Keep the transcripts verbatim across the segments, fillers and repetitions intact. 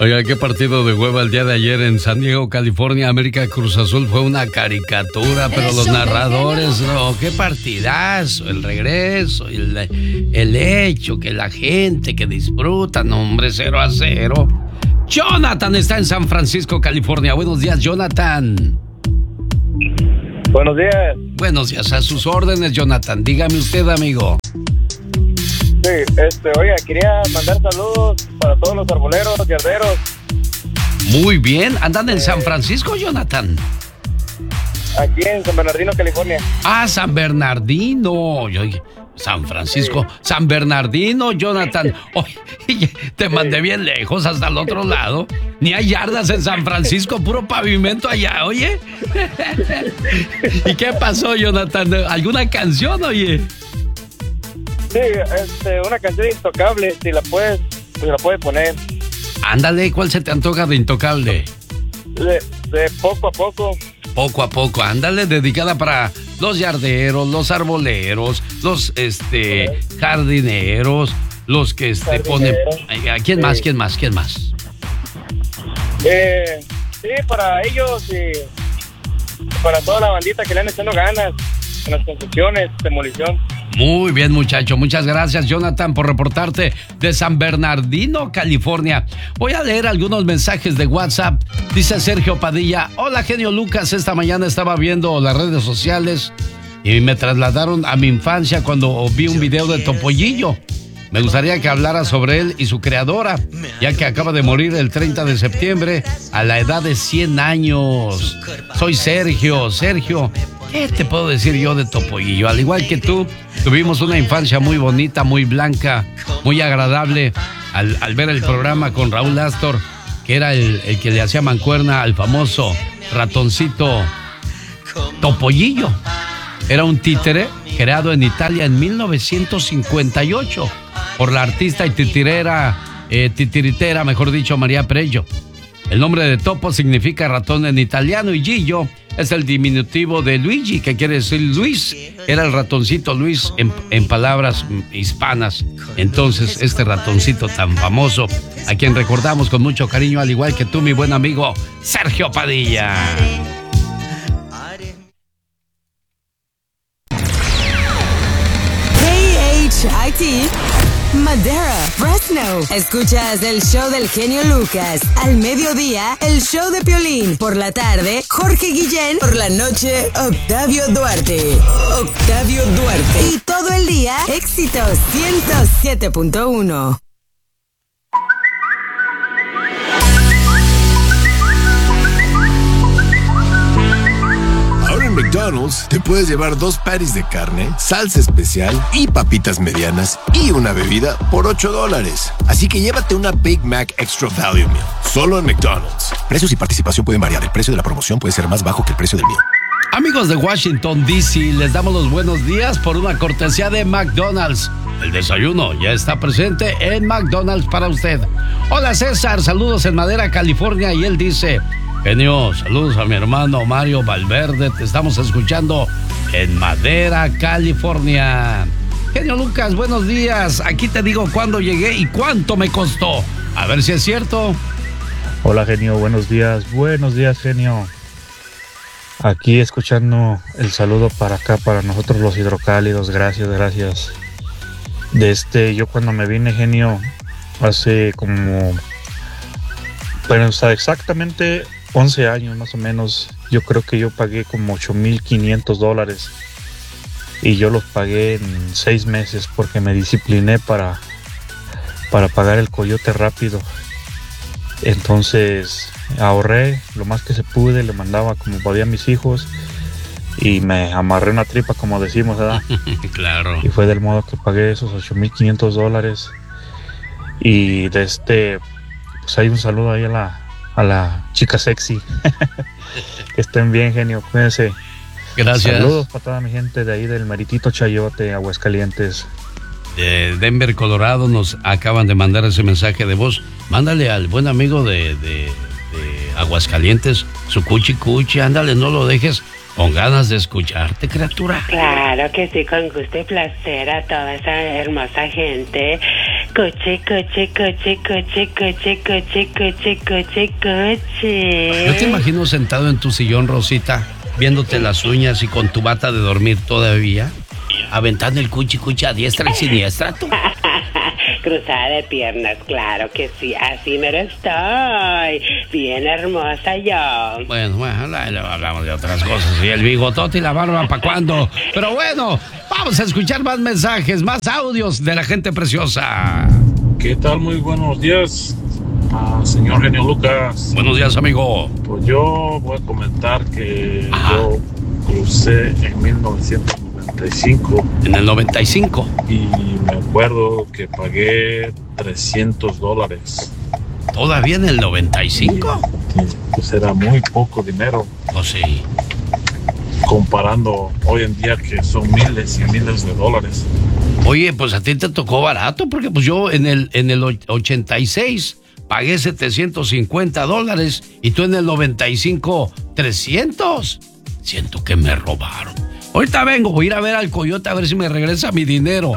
Oiga, qué partido de hueva el día de ayer en San Diego, California. América Cruz Azul fue una caricatura, pero los narradores, no, qué partidazo, el regreso, el, el hecho, que la gente que disfruta, no, hombre, cero a cero. Jonathan está en San Francisco, California. Buenos días, Jonathan. Buenos días. Buenos días, a sus órdenes, Jonathan. Dígame usted, amigo. Sí, este, oiga, quería mandar saludos para todos los arboleros, yarderos. Muy bien, ¿andan en San Francisco, Jonathan? Aquí en San Bernardino, California. Ah, San Bernardino. Oye, San Francisco, sí. San Bernardino, Jonathan. Oye, te mandé bien lejos, hasta el otro lado. Ni hay yardas en San Francisco, puro pavimento allá, oye. ¿Y qué pasó, Jonathan? ¿Alguna canción, oye? Sí, este, una canción Intocable, si la puedes, si la puedes poner. Ándale, ¿cuál se te antoja de Intocable? De, de Poco a Poco. Poco a Poco, ándale, dedicada para los yarderos, los arboleros, los este jardineros, los que este ponen. ¿A quién más? ¿Quién más? ¿Quién más? Eh, sí, para ellos y para toda la bandita que le han echando ganas en las construcciones, demolición. Muy bien, muchacho. Muchas gracias, Jonathan, por reportarte de San Bernardino, California. Voy a leer algunos mensajes de WhatsApp. Dice Sergio Padilla: hola, genio Lucas. Esta mañana estaba viendo las redes sociales y me trasladaron a mi infancia cuando vi un video de Topollillo. Me gustaría que hablara sobre él y su creadora, ya que acaba de morir el treinta de septiembre a la edad de cien años. Soy Sergio. Sergio, ¿qué te puedo decir yo de Topollillo? Al igual que tú, tuvimos una infancia muy bonita, muy blanca, muy agradable. Al, al ver el programa con Raúl Astor, que era el, el que le hacía mancuerna al famoso ratoncito Topollillo. Era un títere creado en Italia en mil novecientos cincuenta y ocho por la artista y titirera, eh, titiritera, mejor dicho, María Prello. El nombre de Topo significa ratón en italiano y Gillo es el diminutivo de Luigi, que quiere decir Luis. Era el ratoncito Luis en, en palabras hispanas. Entonces, este ratoncito tan famoso, a quien recordamos con mucho cariño, al igual que tú, mi buen amigo Sergio Padilla. K H I T Madera, Fresno. Escuchas el show del genio Lucas. Al mediodía, el show de Piolín. Por la tarde, Jorge Guillén. Por la noche, Octavio Duarte. Octavio Duarte. Y todo el día, éxitos ciento siete punto uno. McDonald's te puedes llevar dos patties de carne, salsa especial y papitas medianas y una bebida por ocho dólares. Así que llévate una Big Mac Extra Value Meal, solo en McDonald's. Precios y participación pueden variar. El precio de la promoción puede ser más bajo que el precio del meal. Amigos de Washington, D C, les damos los buenos días por una cortesía de McDonald's. El desayuno ya está presente en McDonald's para usted. Hola, César, saludos en Madera, California, y él dice: genio, saludos a mi hermano Mario Valverde, te estamos escuchando en Madera, California. Genio Lucas, buenos días, aquí te digo cuándo llegué y cuánto me costó. A ver si es cierto. Hola, genio, buenos días, buenos días, genio. Aquí escuchando el saludo para acá, para nosotros los hidrocálidos, gracias, gracias. De este, yo cuando me vine, genio, hace como, bueno, o sea, exactamente once años más o menos, yo creo que yo pagué como ocho mil quinientos dólares y yo los pagué en seis meses porque me discipliné para, para pagar el coyote rápido. Entonces ahorré lo más que se pude, le mandaba como podía a mis hijos y me amarré una tripa, como decimos, ¿verdad? Claro. Y fue del modo que pagué esos ocho mil quinientos dólares. Y de este, pues hay un saludo ahí a la a la chica sexy. Que estén bien, genio, cuídense. Gracias. Saludos para toda mi gente de ahí del Meritito Chayote, Aguascalientes. De Denver, Colorado, nos acaban de mandar ese mensaje de voz. Mándale al buen amigo de, de, de Aguascalientes su cuchi cuchi, ándale, no lo dejes con ganas de escucharte, criatura. Claro que sí, con gusto y placer a toda esa hermosa gente Coche, coche, coche, coche, coche, coche, coche, coche, coche. Yo te imagino sentado en tu sillón, Rosita, viéndote las uñas y con tu bata de dormir todavía, aventando el cuchi cuchi a diestra y siniestra, tú. Cruzada de piernas, claro que sí, así me lo estoy. Bien hermosa yo. Bueno, bueno, luego hablamos de otras cosas. Y el bigotote y la barba, ¿para cuándo? Pero bueno, vamos a escuchar más mensajes, más audios de la gente preciosa. ¿Qué tal? Muy buenos días, ah, señor Genio Lucas. Buenos días, amigo. Pues yo voy a comentar que Ajá. yo crucé en mil novecientos noventa y cinco. En el noventa y cinco. Y me acuerdo que pagué trescientos dólares. ¿Todavía en el noventa y cinco? Y, pues era muy poco dinero. Oh, sí. Comparando hoy en día que son miles y miles de dólares. Oye, pues a ti te tocó barato, porque pues yo en el, en el ochenta y seis pagué setecientos cincuenta dólares y tú en el noventa y cinco, trescientos. Siento que me robaron. Ahorita vengo, voy a ir a ver al coyote a ver si me regresa mi dinero.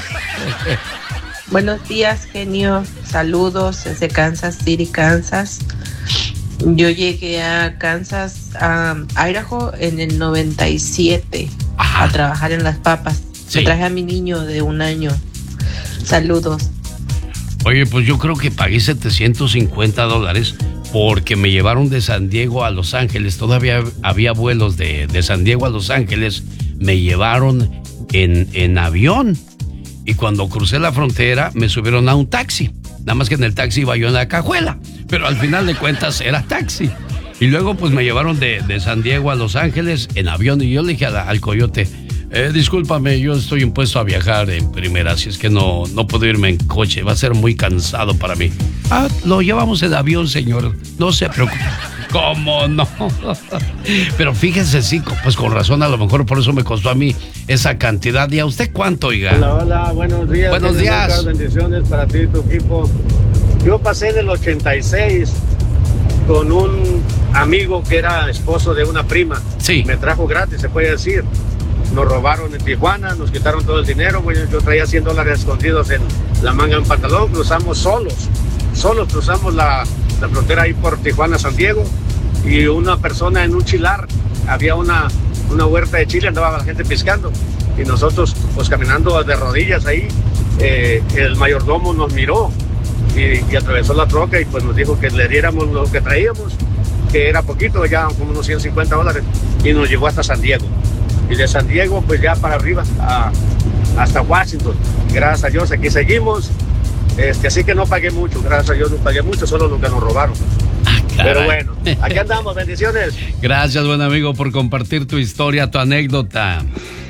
Buenos días, genio. Saludos desde Kansas City, Kansas. Yo llegué a Kansas, a um, Idaho, en el noventa y siete. Ajá. A trabajar en las papas. Sí. Me traje a mi niño de un año. Saludos. Oye, pues yo creo que pagué setecientos cincuenta dólares porque me llevaron de San Diego a Los Ángeles. Todavía había vuelos de, de San Diego a Los Ángeles. Me llevaron en, en avión. Y cuando crucé la frontera me subieron a un taxi. Nada más que en el taxi iba yo en la cajuela. Pero al final de cuentas era taxi. Y luego pues me llevaron de, de San Diego a Los Ángeles en avión. Y yo le dije a la, al coyote, eh, discúlpame, yo estoy impuesto a viajar en primera. Así es que no, no puedo irme en coche. Va a ser muy cansado para mí. Ah, lo llevamos en avión, señor. No se preocupe. ¿Cómo no? Pero fíjese, sí, pues con razón, a lo mejor por eso me costó a mí esa cantidad. ¿Y a usted cuánto, oiga? Hola, hola, buenos días. Buenos días. Lucas, bendiciones para ti y tu equipo. Yo pasé en el ochenta y seis con un amigo que era esposo de una prima. Sí. Me trajo gratis, se puede decir. Nos robaron en Tijuana, nos quitaron todo el dinero. Yo traía cien dólares escondidos en la manga de un pantalón. Cruzamos solos, solos cruzamos la, la frontera ahí por Tijuana, San Diego. Y una persona en un chilar, había una, una huerta de chile, andaba la gente pescando. Y nosotros, pues caminando de rodillas ahí, eh, el mayordomo nos miró y, y atravesó la troca y pues nos dijo que le diéramos lo que traíamos, que era poquito, ya como unos ciento cincuenta dólares, y nos llevó hasta San Diego. Y de San Diego, pues ya para arriba, a, hasta Washington. Gracias a Dios, aquí seguimos. Este, así que no pagué mucho, gracias a Dios no pagué mucho, solo lo que nos robaron. Ah, pero bueno, aquí andamos, bendiciones. Gracias, buen amigo, por compartir tu historia, tu anécdota.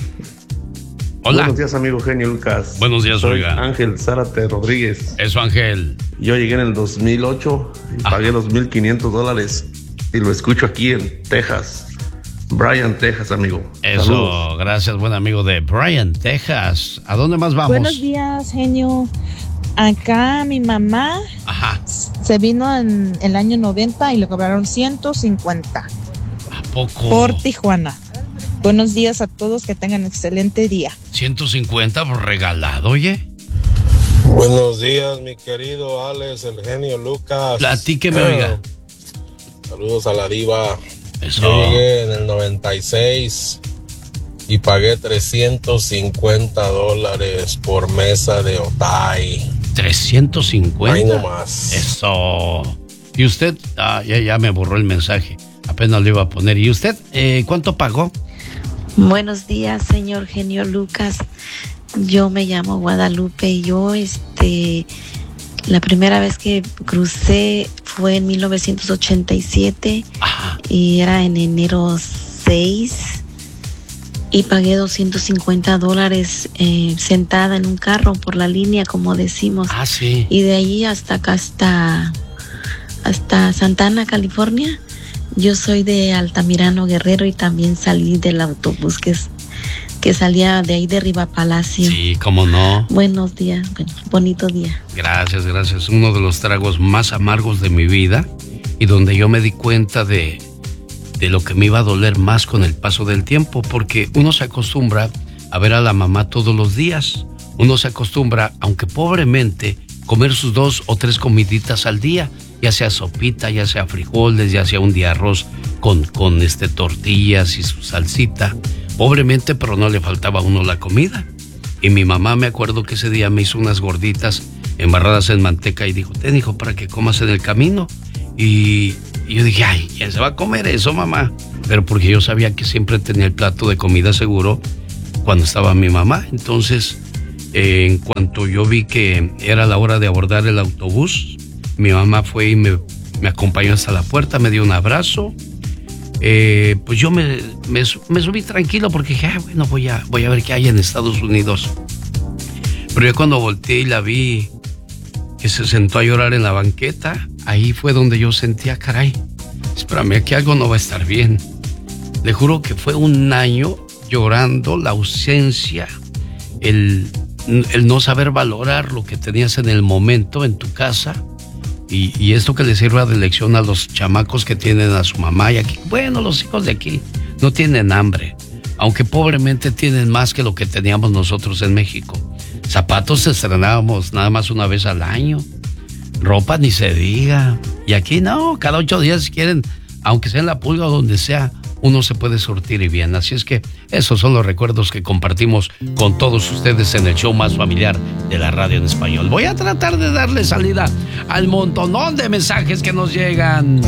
Hola. Buenos días, amigo Genio Lucas. Buenos días, Soy oiga. Ángel Zárate Rodríguez. Eso, Ángel. Yo llegué en el dos mil ocho y Ajá. pagué dos mil quinientos dólares y lo escucho aquí en Texas. Bryan, Texas, amigo. Eso, Saludos. gracias, buen amigo de Bryan, Texas. ¿A dónde más vamos? Buenos días, genio. Acá mi mamá Ajá. se vino en el año noventa y le cobraron ciento cincuenta. ¿A poco? Por Tijuana. Buenos días a todos, que tengan excelente día. ciento cincuenta por regalado, oye. Buenos días, mi querido Alex, el genio Lucas. Platíqueme, oiga. Saludos a la diva. Eso. Yo llegué en el noventa y seis y pagué trescientos cincuenta dólares por mesa de Otay. ¿trescientos cincuenta? Ahí nomás. Eso. ¿Y usted? Ah, ya, ya me borró el mensaje. Apenas lo iba a poner. ¿Y usted eh, cuánto pagó? Buenos días, señor genio Lucas. Yo me llamo Guadalupe y yo, este, la primera vez que crucé fue en mil novecientos ochenta y siete. Ajá. Y era en enero seis y pagué doscientos cincuenta dólares eh, sentada en un carro por la línea, como decimos. Ah, sí. Y de allí hasta acá, hasta, hasta Santana, California. Yo soy de Altamirano, Guerrero, y también salí del autobús que, es, que salía de ahí de Riva Palacio. Sí, cómo no. Buenos días, bueno, bonito día. Gracias, gracias. Uno de los tragos más amargos de mi vida y donde yo me di cuenta de, de lo que me iba a doler más con el paso del tiempo, porque uno se acostumbra a ver a la mamá todos los días. Uno se acostumbra, aunque pobremente, comer sus dos o tres comiditas al día, ya sea sopita, ya sea frijoles, ya sea un día arroz con, con este, tortillas y su salsita. Pobremente, pero no le faltaba a uno la comida. Y mi mamá, me acuerdo que ese día me hizo unas gorditas embarradas en manteca y dijo, ten, hijo, para que comas en el camino. Y, y yo dije, ay, ¿quién se va a comer eso, mamá? Pero porque yo sabía que siempre tenía el plato de comida seguro cuando estaba mi mamá. Entonces, eh, en cuanto yo vi que era la hora de abordar el autobús, mi mamá fue y me, me acompañó hasta la puerta, me dio un abrazo. Eh, pues yo me, me, me subí tranquilo porque dije, ah, bueno, voy a, voy a ver qué hay en Estados Unidos. Pero ya cuando volteé y la vi que se sentó a llorar en la banqueta, ahí fue donde yo sentía, caray, espérame, aquí algo no va a estar bien. Le juro que fue un año llorando la ausencia, el, el no saber valorar lo que tenías en el momento en tu casa. Y, y esto que le sirva de lección a los chamacos que tienen a su mamá y aquí. Bueno, los hijos de aquí no tienen hambre, aunque pobremente tienen más que lo que teníamos nosotros en México. Zapatos estrenábamos nada más una vez al año, ropa ni se diga. Y aquí no, cada ocho días si quieren, aunque sea en la pulga o donde sea, uno se puede surtir y bien. Así es que esos son los recuerdos que compartimos con todos ustedes en el show más familiar de la radio en español. Voy a tratar de darle salida al montonón de mensajes que nos llegan.